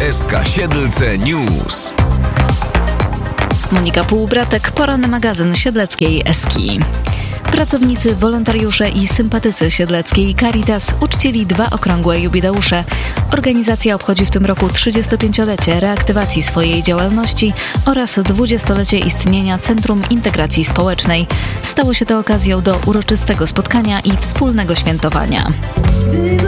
SK Siedlce News. Monika Półbratek, poranny magazyn Siedleckiej Eski. Pracownicy, wolontariusze i sympatycy siedleckiej Caritas uczcili 2 okrągłe jubileusze. Organizacja obchodzi w tym roku 35-lecie reaktywacji swojej działalności oraz 20-lecie istnienia Centrum Integracji Społecznej. Stało się to okazją do uroczystego spotkania i wspólnego świętowania.